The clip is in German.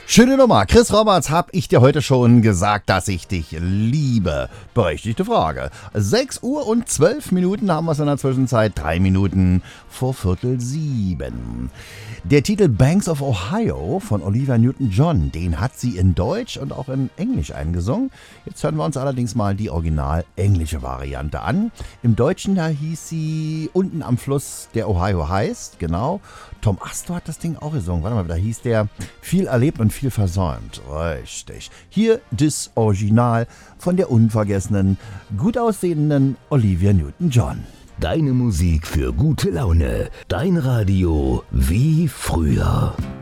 Schöne Nummer. Chris Roberts, hab ich dir heute schon gesagt, dass ich dich liebe? Berechtigte Frage. 6 Uhr und 12 Minuten haben wir es in der Zwischenzeit. 3 Minuten vor 6:45. Der Titel Banks of Ohio von Olivia Newton-John, den hat sie in Deutsch und auch in Englisch eingesungen. Jetzt hören wir uns allerdings mal die original englische Variante an. Im Deutschen, da hieß sie Unten am Fluss, der Ohio heißt, genau. Tom Astor hat das Ding auch gesungen. Warte mal, da hieß der Viel erlebt und viel versäumt. Richtig. Hier das Original von der unvergessenen, gut aussehenden Olivia Newton-John. Deine Musik für gute Laune. Dein Radio wie früher.